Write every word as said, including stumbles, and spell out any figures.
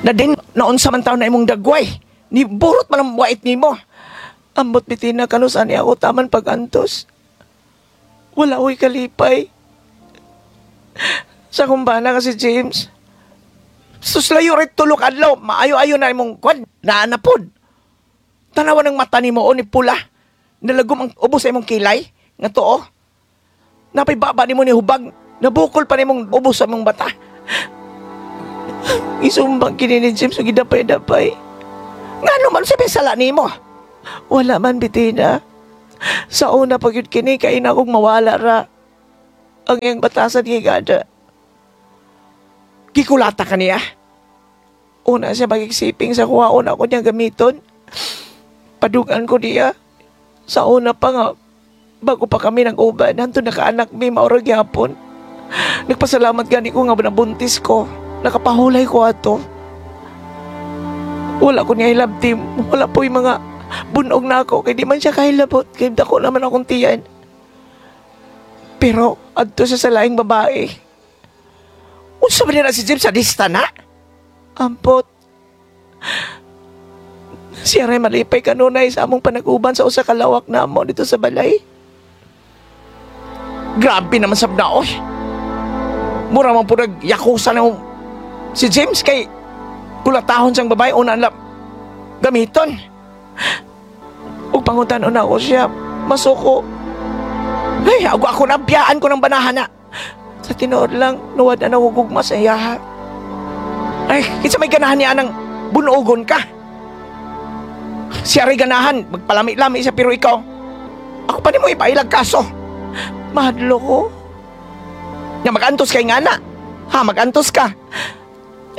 Na din, naon samantaw na imong dagway. Ni burot man ang wait nimo. Ambot bitina kanusan ni ako taman pag-antos. Wala ko'y kalipay. Sa kumbana kasi James. Suslayo rin tulok adlaw. Maayo-ayo na imong kwan. Naanapod. Tanawan ng mata ni mo o ni pula. Nalagom ang ubos sa imong kilay. Nga to o. Napay baba ni mo ni hubag. Nabukol pa ni mong ubos sa imong bata. Isumbang kini ni James o gidapay-dapay. Nga naman sabi sala ni mo. Wala man bitina. Sa una pag yun kini kay na akong mawala ra. Ang iyang batasan higada. Gikulata ka niya. Una siya magigsiping sa kuhaon ako niya gamiton. Padugan ko niya. Sa una pa nga, bago pa kami nag-uban, hanto nakaanak mi maurag yapon. Nagpasalamat gani ko nga nabuntis ko. Nakapahulay ko ato. Wala ko niya hilabtim. Wala po yung mga bunog na ako. Kaya di man siya kahilabot. Kaya dako naman akong tiyan. Pero, adto siya sa laing babae. Unsa ba nila si Jim sa lista na? Ampot. Siya rin malipay kanunay sa among panag-uban sa usa ka lawak na amo dito sa balay. Grabe naman sab na oy. Mura man po nag-yakusa na si James kay kulatahon siyang babae una lang gamiton. Ug pangutan na ako siya, masuko. Ay, ako ako nabiyaan ko ng banahana. Sa tinuod lang, nuwad na nagugugma sa iya. Ay, kinsa may ganahan niya ng bunuogon ka. Siya rin ganahan, magpalami-lami siya pero ikaw, ako pa ni mo ipailag kaso. Mahadlo ko. Nga mag-antos kay nga na. Ha, mag-antos ka.